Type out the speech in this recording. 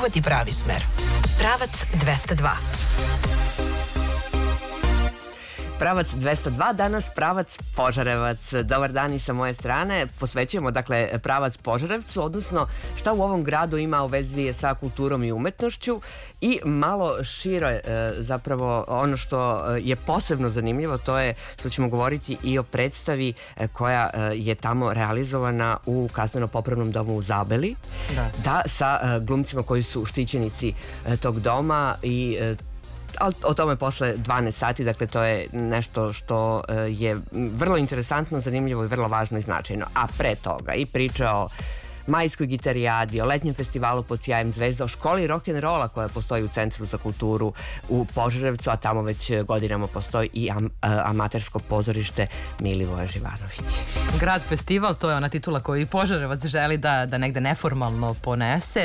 uhvati pravi smer. Pravac 202. Pravac 202, danas pravac Požarevac. Dobar dan i sa moje strane. Posvećujemo, dakle, pravac Požarevcu, odnosno šta u ovom gradu ima u vezi sa kulturom i umetnošću i malo šire, zapravo ono što je posebno zanimljivo, to je što ćemo govoriti i o predstavi koja je tamo realizovana u Kazneno-popravnom domu u Zabeli. Da, sa glumcima koji su štićenici tog doma i ali o tome posle 12 sati, dakle to je nešto što je vrlo interesantno, zanimljivo i vrlo važno i značajno. A pre toga i priča o majskoj gitarijadi, o letnjem festivalu pod sjajem zvezda, o školi rock'n'rolla koja postoji u Centru za kulturu u Požarevcu, a tamo već godinama postoji i amatersko pozorište Milivoje Živanović. Grad festival, to je ona titula koju i Požarevac želi da negde neformalno ponese.